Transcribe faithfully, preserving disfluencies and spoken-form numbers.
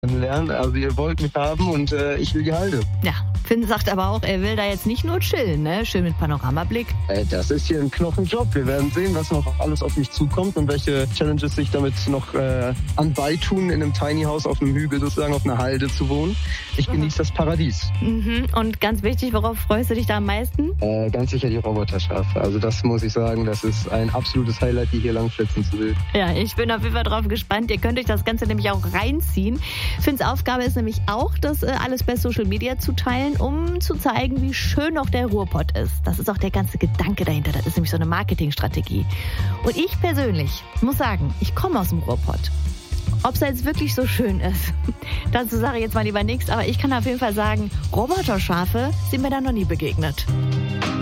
lernen. Also ihr wollt mich haben und äh, ich will die Halde. Ja, Finn sagt aber auch, er will da jetzt nicht nur chillen, ne? Schön mit Panoramablick. Äh, das ist hier ein Knochenjob. Wir werden sehen, was noch alles auf mich zukommt und welche Challenges sich damit noch äh, anbeitun, in einem Tiny House auf einem Hügel sozusagen auf einer Halde zu wohnen. Ich mhm. genieße das Paradies. Mhm. Und ganz wichtig, worauf freust du dich da am meisten? Äh, ganz sicher die Roboterschafe. Also das muss ich sagen, das ist ein absolutes Highlight, die hier langflitzen zu sehen. Ja, ich bin auf jeden Fall drauf gespannt. Ihr könnt euch das Ganze nämlich auch reinziehen. Finns Aufgabe ist nämlich auch, das äh, alles bei Social Media zu teilen, um zu zeigen, wie schön auch der Ruhrpott ist. Das ist auch der ganze Gedanke dahinter. Das ist nämlich so eine Marketingstrategie. Und ich persönlich muss sagen, ich komme aus dem Ruhrpott. Ob es jetzt wirklich so schön ist, dazu sage ich jetzt mal lieber nichts. Aber ich kann auf jeden Fall sagen, Roboterschafe sind mir da noch nie begegnet.